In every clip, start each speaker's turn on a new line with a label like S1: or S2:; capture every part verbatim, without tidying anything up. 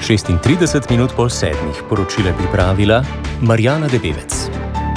S1: šestintrideset minut pol sedmih poročila pripravila Marjana Debevec.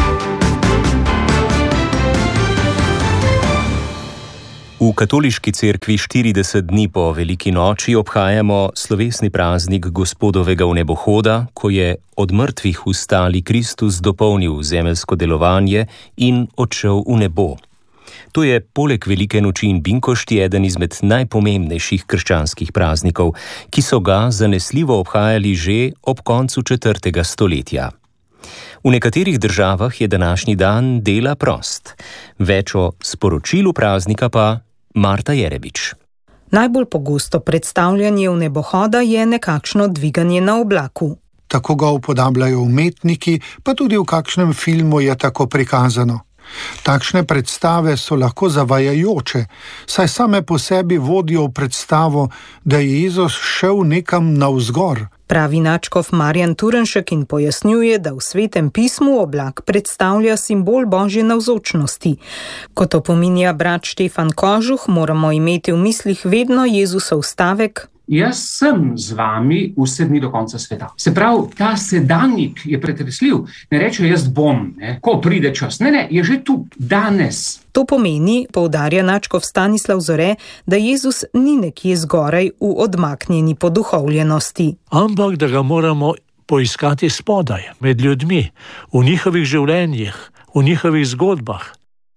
S1: V katoliški cerkvi štirideset dni po veliki noči obhajamo slovesni praznik Gospodovega vnebohoda, ko je od mrtvih vstali Kristus dopolnil zemeljsko delovanje in odšel v nebo. To je poleg velike noči in binkošti eden izmed najpomembnejših krščanskih praznikov, ki so ga zanesljivo obhajali že ob koncu četrtega stoletja. V nekaterih državah je današnji dan dela prost. Več o sporočilu praznika pa Marta Jerebič.
S2: Najbolj pogosto predstavljanje vnebohoda je nekakšno dviganje na oblaku.
S3: Tako ga upodabljajo umetniki, pa tudi v kakšnem filmu je tako prikazano. Takšne predstave so lahko zavajajoče, saj same po sebi vodijo v predstavo, da je Jezus šel nekam navzgor.
S2: Pravi nadškof Marjan Turnšek in pojasnjuje, da v Svetem pismu oblak predstavlja simbol Božje navzočnosti. Kot opominja brat Štefan Kožuh, moramo imeti v mislih vedno Jezusov stavek:
S4: Jaz sem z vami vse dni do konca sveta. Se pravi, ta sedanjik je pretresljiv. Ne reče, jaz bom, ne, ko pride čas. Ne, ne, je že tu, danes.
S2: To pomeni, poudarja nadškof Stanislav Zore, da Jezus ni nekje zgoraj v odmaknjeni poduhovljenosti.
S5: Ampak da ga moramo poiskati spodaj, med ljudmi, v njihovih življenjih, v njihovih zgodbah.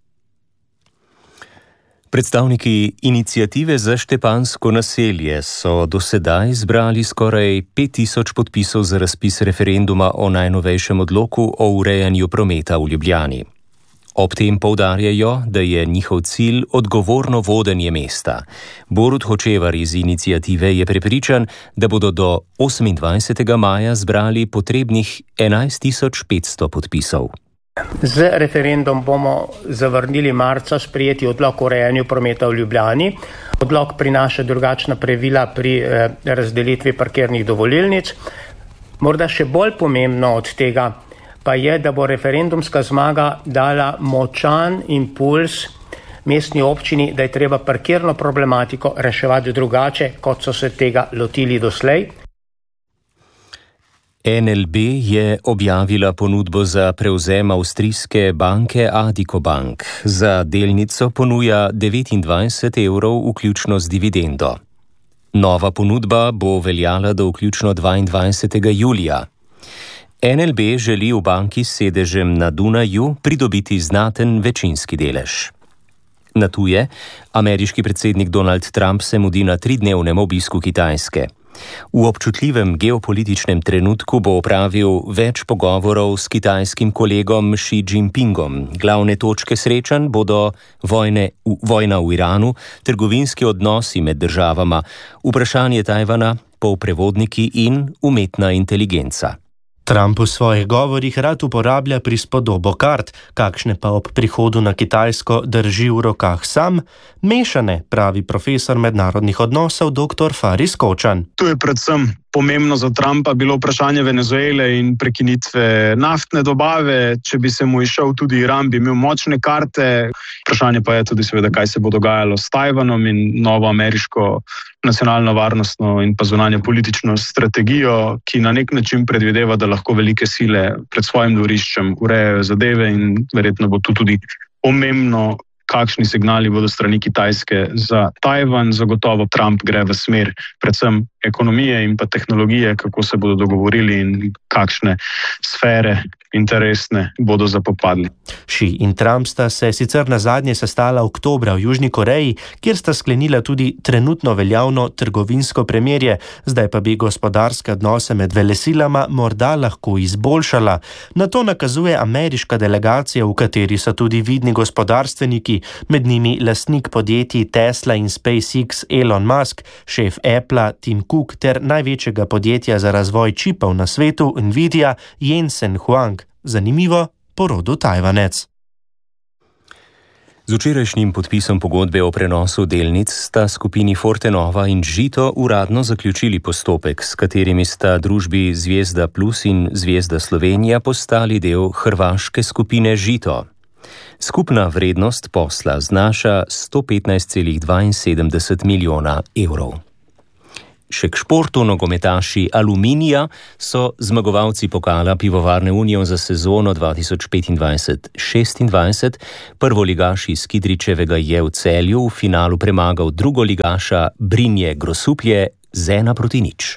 S1: Predstavniki iniciative za Štepansko naselje so do sedaj zbrali skoraj pet tisoč podpisov za razpis referenduma o najnovejšem odloku o urejanju prometa v Ljubljani. Ob tem poudarjajo, da je njihov cilj odgovorno vodenje mesta. Borut Hočevar iz iniciative je prepričan, da bodo do osemindvajsetega maja zbrali potrebnih enajst tisoč petsto podpisov.
S6: Z referendum bomo zavrnili marca sprejeti odlok o urejanju prometa v Ljubljani. Odlok prinaša drugačna pravila pri eh, razdelitvi parkirnih dovolilnic. Morda še bolj pomembno od tega pa je, da bo referendumska zmaga dala močan impuls mestni občini, da je treba parkirno problematiko reševati drugače, kot so se tega lotili doslej.
S1: N L B je objavila ponudbo za prevzem avstrijske banke Addiko Bank. Za delnico ponuja devetindvajset evrov vključno z dividendo. Nova ponudba bo veljala do vključno dvaindvajsetega julija. N L B želi v banki s sedežem na Dunaju pridobiti znaten večinski delež. Na tuje, ameriški predsednik Donald Trump se mudi na tridnevnem obisku Kitajske. V občutljivem geopolitičnem trenutku bo opravil več pogovorov s kitajskim kolegom Xi Jinpingom. Glavne točke srečanj bodo vojne, vojna v Iranu, trgovinski odnosi med državama, vprašanje Tajvana, polprevodniki in umetna inteligenca.
S7: Trump v svojih govorih rad uporablja prispodobo kart, kakšne pa ob prihodu na Kitajsko drži v rokah sam, mešane, pravi profesor mednarodnih odnosov dr. Faris Kočan.
S8: Tu je predvsem pomembno za Trumpa bilo vprašanje Venezuele in prekinitve naftne dobave. Če bi se mu izšel tudi Iran, bi imel močne karte. Vprašanje pa je tudi seveda, kaj se bo dogajalo s Tajvanom in novo ameriško nacionalno varnostno in pa zunanje politično strategijo, ki na nek način predvideva, da lahko velike sile pred svojim dvoriščem urejajo zadeve in verjetno bo tu tudi pomembno, kakšni signali bodo strani Kitajske za Tajvan. Zagotovo Trump gre v smer predvsem ekonomije in pa tehnologije, kako se bodo dogovorili in kakšne sfere interesne bodo zapopadli.
S7: Xi in Trump sta se sicer nazadnje sestala oktobra v Južni Koreji, kjer sta sklenila tudi trenutno veljavno trgovinsko premirje, zdaj pa bi gospodarske odnose med velesilama morda lahko izboljšala. Na to nakazuje ameriška delegacija, v kateri so tudi vidni gospodarstveniki, med njimi lastnik podjetij Tesla in SpaceX Elon Musk, šef Applea Tim Cook ter največjega podjetja za razvoj čipov na svetu Nvidia Jensen Huang. Zanimivo, porodu Tajvanec.
S1: Z včerajšnjim podpisom pogodbe o prenosu delnic sta skupini Fortenova in Žito uradno zaključili postopek, s katerimi sta družbi Zvezda Plus in Zvezda Slovenija postali del hrvaške skupine Žito. Skupna vrednost posla znaša sto petnajst celih dvainsedemdeset milijona evrov. Še k športu, nogometaši Aluminija so zmagovalci pokala Pivovarne Union za sezono dva tisoč petindvajset šestindvajset. Prvoligaš iz Kidričevega je v Celju v finalu premagal drugoligaša Brinje Grosuplje z ena proti nič.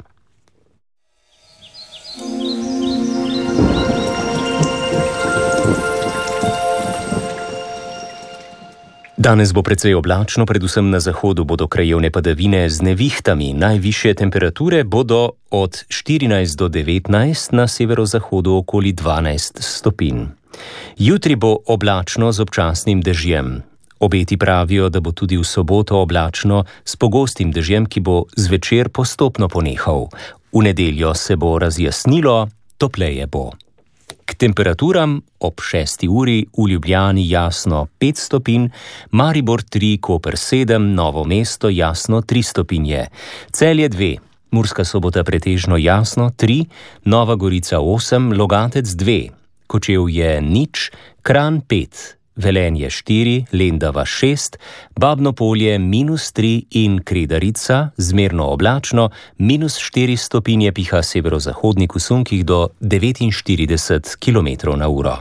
S1: Danes bo precej oblačno, predvsem na zahodu bodo krajevne padavine z nevihtami. Najvišje temperature bodo od štirinajst do devetnajst, na severozahodu okoli dvanajst stopinj. Jutri bo oblačno z občasnim dežjem. Obeti pravijo, da bo tudi v soboto oblačno s pogostim dežjem, ki bo zvečer postopno ponehal. V nedeljo se bo razjasnilo, topleje bo. K temperaturam ob šesti uri v Ljubljani jasno pet stopinj, Maribor tri, Koper sedem, Novo mesto jasno tri stopinje, Celje dve, Murska Sobota pretežno jasno tri, Nova Gorica osem, Logatec dve, Kočevje nič, Kranj pet, Velenje štiri, Lendava šest, Babno Polje minus tri in Kredarica zmerno oblačno, minus štiri stopinje, piha severozahodnik v sunkih do devetinštirideset kilometrov na uro.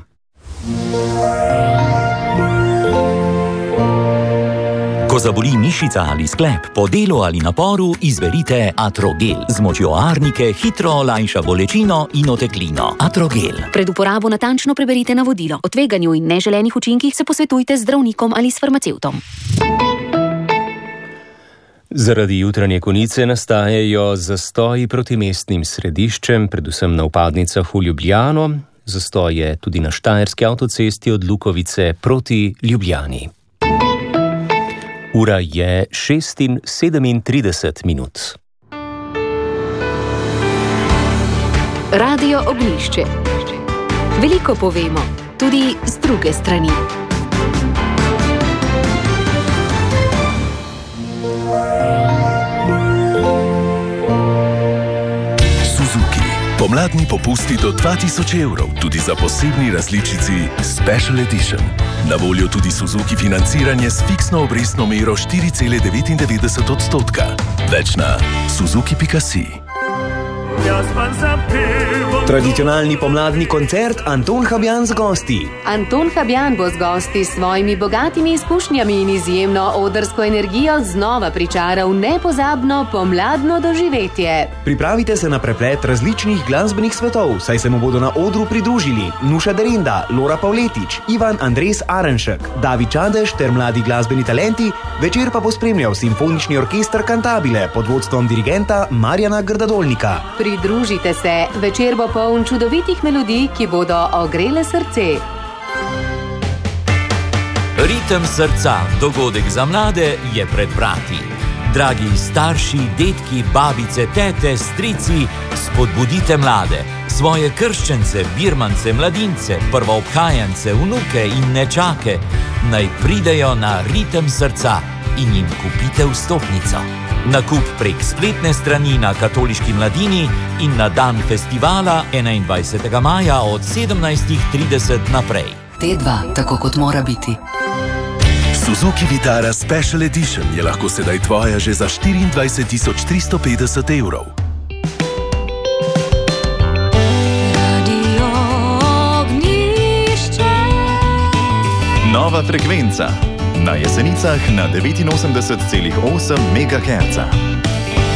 S9: Ko zaboli mišica ali sklep, po delu ali naporu, izberite Atrogel. Z močjo arnike hitro olajša bolečino in oteklino. Atrogel.
S10: Pred uporabo natančno preberite navodilo. O tveganju in neželenih učinkih se posvetujte z zdravnikom ali s farmacevtom.
S1: Zaradi jutranje konice nastajajo zastoji proti mestnim središčem, predvsem na vpadnicah v Ljubljano. Zastoj je tudi na Štajerski avtocesti od Lukovice proti Ljubljani. Ura je šest in sedemintrideset minut.
S10: Radio Ognjišče. Veliko povemo, tudi z druge strani.
S11: Pomladni popusti do dva tisoč evrov, tudi za posebni različici Special Edition. Na voljo tudi Suzuki financiranje s fiksno obrestno mero štiri cela devetindevetdeset odstotka. Več na suzuki pika si.
S12: Tradicionalni pomladni koncert Anton Habjan z gosti.
S13: Anton Habjan bo z gosti s svojimi bogatimi izkušnjami in izjemno odrsko energijo znova pričaral nepozabno pomladno doživetje.
S12: Pripravite se na preplet različnih glasbenih svetov, saj se mu bodo na odru pridružili Nuša Derenda, Lora Pavletič, Ivan Andres Arenšek, David Čadež ter mladi glasbeni talenti. Večer pa bo spremljal simfonični orkester Cantabile pod vodstvom dirigenta Marjana Grdadolnika.
S13: Pridružite se, večer bo poln čudovitih melodij, ki bodo ogrele srce.
S9: Ritem srca, dogodek za mlade, je pred vrati. Dragi starši, detki, babice, tete, strici, spodbudite mlade, svoje krščence, birmance, mladince, prvoobhajance, vnuke in nečake, naj pridejo na Ritem srca in jim kupite vstopnico. Nakup prek spletne strani na Katoliški mladini in na dan festivala enaindvajsetega maja od sedemnajst trideset naprej.
S14: T dva, tako kot mora biti.
S11: Suzuki Vitara Special Edition je lahko sedaj tvoja že za štiriindvajset tisoč tristo petdeset evrov.
S15: Radio Ognjišče.
S16: Nova frekvenca. Na Jesenicah na devetinosemdeset celih osem megaherca.